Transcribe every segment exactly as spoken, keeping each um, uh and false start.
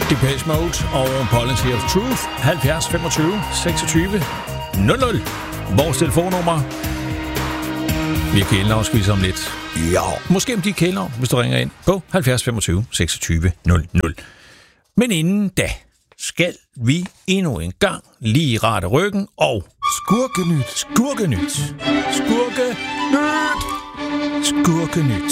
Depeche Mode og Policy of Truth. halvfjerds femogtyve seksogtyve nul nul. Vores telefonnummer. Vi har kælenavn, skal vi om lidt. Ja. Måske om de kælenavn, hvis du ringer ind på halvfjerds femogtyve seksogtyve nul nul. Men inden da skal vi endnu en gang lige rette ryggen og Skurkenyt. Skurkenyt. Skurkenyt. Skurkenyt.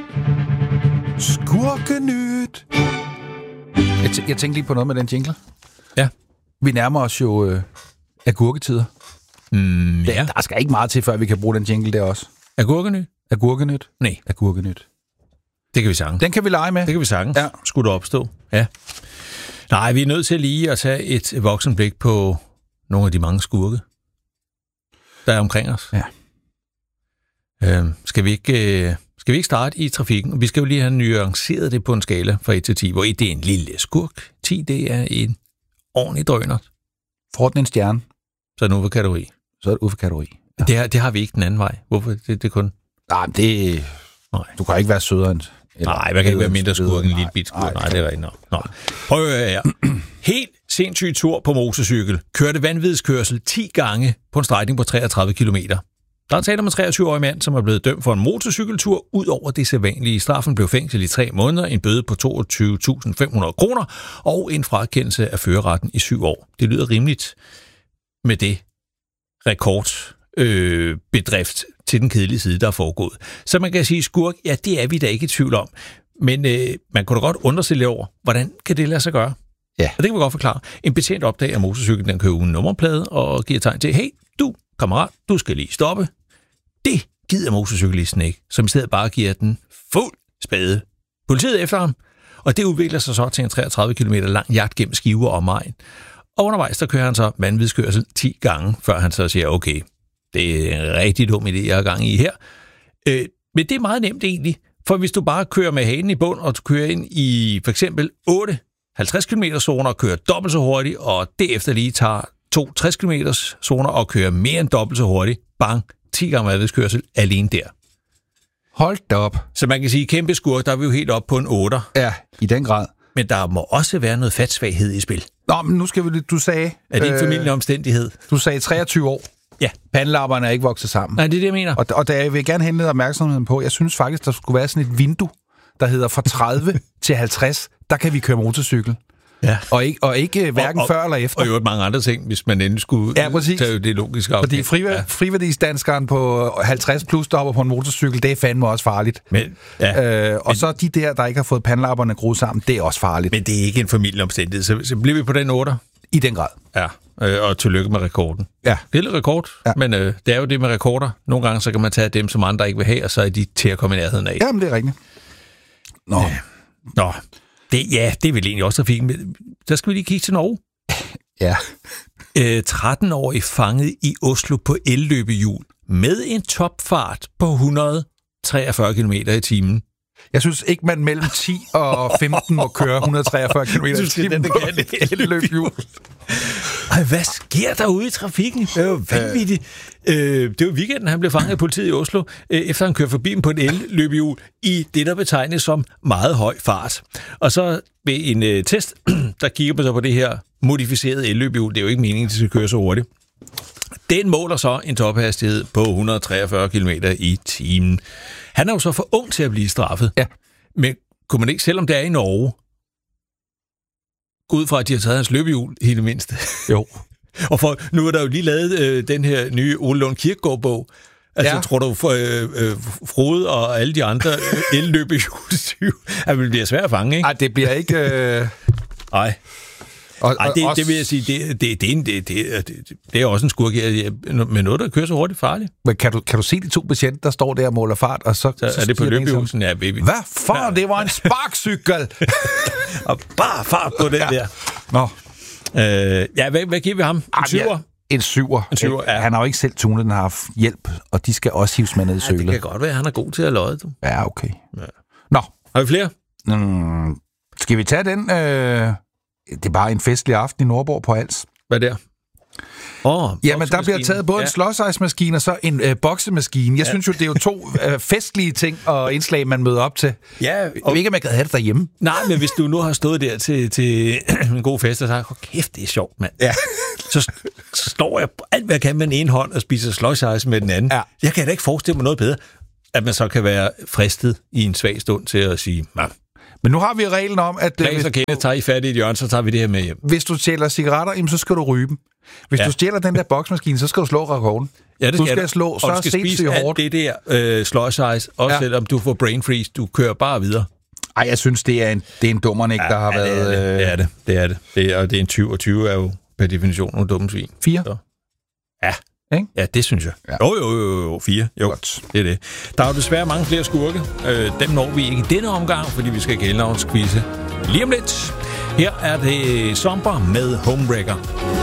Skurkenyt. Jeg, t- jeg tænkte lige på noget med den jingle. Ja. Vi nærmer os jo øh, agurketider. Mm, ja. Der, der skal ikke meget til, før vi kan bruge den jingle der også. Agurkenyt? Agurkenyt? Nej. Agurkenyt. Det kan vi sange. Den kan vi lege med. Det kan vi sange. Ja. Skulle det opstå. Ja. Nej, vi er nødt til lige at tage et voksenblik på nogle af de mange skurke, der er omkring os. Ja. Øhm, skal vi ikke... Øh, Skal vi ikke starte i trafikken? Vi skal jo lige have nuanceret det på en skala fra et til ti, hvor et det er en lille skurk, ti det er en ordentlig drøner. Får den en stjerne, Så er det nu for kategori. så er det ud for kategori. Ja. Det, har, det har vi ikke den anden vej. Hvorfor? Det, det er kun... Nej, det... Nej. Du kan ikke være sødere end... Eller, nej, man kan ikke være mindre skurk end en lille bit skurk. Nej, nej, det er rigtigt nok. Nå. Prøv at høre her. Helt sindssyg tur på motorcykel. Kørte vanvidskørsel ti gange på en strækning på treogtredive kilometer. Der er tale om en treogtyve-årig mand, som er blevet dømt for en motorcykeltur ud over det sædvanlige. Straffen blev fængsel i tre måneder, en bøde på toogtyve tusind fem hundrede kroner og en frakendelse af førerretten i syv år. Det lyder rimeligt med det rekordbedrift øh, til den kedelige side, der er foregået. Så man kan sige, skurk, ja, det er vi da ikke i tvivl om. Men øh, man kunne da godt undre sig lidt over, hvordan kan det lade sig gøre? Ja. Og det kan vi godt forklare. En betjent opdager, at motorcyklen den kører uden nummerplade og giver tegn til, hey, du, kammerat, du skal lige stoppe. Det gider motorcyklisten ikke, som i stedet bare giver den fuld spade. Politiet efter ham, og det udvikler sig så til en treogtredive kilometer lang jagt gennem Skive og omegn. Og undervejs, der kører han så vanvidskørsel ti gange, før han så siger, okay, det er en rigtig dum idé, jeg har gang i her. Øh, men det er meget nemt egentlig, for hvis du bare kører med hanen i bund, og du kører ind i for eksempel otte halvtreds kilometer zoner og kører dobbelt så hurtigt, og derefter lige tager to tres kilometer zoner og kører mere end dobbelt så hurtigt, bang, ti gange vanvidskørsel alene der. Hold da op. Så man kan sige, kæmpe skurk, der er vi jo helt op på en otter. Ja, i den grad. Men der må også være noget fatsvaghed i spil. Nå, men nu skal vi... Du sagde... Er det en familielig omstændighed? Du sagde treogtyve år. Ja. Pandelapperne er ikke vokset sammen. Nej, det er det, jeg mener. Og, og der vil jeg gerne henlede opmærksomheden på, jeg synes faktisk, der skulle være sådan et vindue, der hedder fra tredive til halvtreds, der kan vi køre motorcykel. Ja. Og ikke, og ikke hverken og, og, før eller efter. Og jo mange andre ting, hvis man endelig skulle ja, tage det logiske afsnit. Fordi friv- ja. friværdisdanskeren på halvtreds plus, der hopper på en motorcykel, det er fandme også farligt. Men, ja, øh, og men, så de der, der ikke har fået pandelapperne gruet sammen, det er også farligt. Men det er ikke en familieomstændighed, så, så bliver vi på den otter. I den grad. Ja, øh, og tillykke med rekorden. Ja. Det er lidt rekord, ja. Men øh, det er jo det med rekorder. Nogle gange så kan man tage dem, som andre ikke vil have, og så er de til at komme i nærheden af. Jamen, det er rigtigt. Nå. Øh, nå. Det, ja, det er vel egentlig også trafikken. Der skal vi lige kigge til Norge. Ja. Øh, tretten-årig fanget i Oslo på elløbehjul med en topfart på et hundrede og treogfyrre kilometer i timen. Jeg synes ikke, man mellem ti og femten må køre et hundrede og treogfyrre kilometer i timen på et elløbehjul. Ej, hvad sker der ude i trafikken? Det er jo vanvittigt. Øh, det var weekenden, han blev fanget af politiet i Oslo, øh, efter han kørte forbi på en elløbehjul i det, der betegnes som meget høj fart. Og så ved en øh, test, der kigger man så på det her modificerede elløbehjul. Det er jo ikke meningen, at det skal køre så hurtigt. Den måler så en tophastighed på et hundrede og treogfyrre kilometer i timen. Han er jo så for ung til at blive straffet. Ja. Men kunne man ikke, selvom det er i Norge, gå ud fra, at de har taget hans løbehjul i det mindste? Jo. Og for, nu er der jo lige lavet øh, den her nye Ole Lund Kirkegaard-bog. Altså, ja. tror du, for, øh, øh, Frode og alle de andre øh, elløbehjulstyve, at det bliver svært at fange, ikke? Nej, det bliver ikke... Øh... Nej. Og, Ej, det, også... det vil jeg sige, det, det, det, det, det, det, det er også en skurk med noget, der kører så hurtigt farligt. Men kan du, kan du se de to betjente, der står der og måler fart, og så... Så, så er det på løbehjulsen? Ja, baby. Hvad for? Det var en sparkcykel! Og bare fart på den ja. der. Nå. Øh, ja, hvad, hvad giver vi ham? En syver? En syver. En syver, ja. Han har jo ikke selv tunet, den har haft hjælp, og de skal også hives med ned i sølet. Ja, det kan godt være, at han er god til at løje. Du. Ja, okay. Ja. Nå. Har vi flere? Mm, skal vi tage den? Øh... Det er bare en festlig aften i Nordborg på Als. Hvad der? Oh, Jamen, der bliver taget både ja. en slåsejsmaskine og så en øh, boksemaskine. Jeg ja. synes jo, det er jo to øh, festlige ting og indslag, man møder op til. Ja, og... Jeg ved ikke, om jeg kan have det derhjemme. Nej, men hvis du nu har stået der til, til en god fest og sagt, kæft, det er sjovt, mand. Ja. Så står jeg alt, hvad jeg kan med den ene hånd og spiser slåsejs med den anden. Ja. Jeg kan da ikke forestille mig noget bedre, at man så kan være fristet i en svag stund til at sige, man. Men nu har vi reglen om, at... Klaas og Kenneth tager I fat i et hjørne, så tager vi det her med hjem. Hvis du stjæler cigaretter, jamen, så skal du ryge dem. Hvis ja. du stjæler den der boksmaskine, så skal du slå rekorden. Ja, det skal du skal jeg. slå, så og du skal spise alt det der øh, slåsejs, også ja. selvom du får brain freeze. Du kører bare videre. Ej, jeg synes, det er en, det er en dummernik, ja, der har ja, været... Det er det, det er det. det, er det. det er, og det er en tyve, og tyve er jo per definition nogle dumme svin. Fire? Så. Ja. Ikke? Ja, det synes jeg. Ja. Jo, jo, jo, jo, fire. Jo, godt. Det er det. Der er jo desværre mange flere skurke. Øh, dem når vi ikke i denne omgang, fordi vi skal gældenavnsquizze lige om lidt. Her er det Somber med Homewrecker.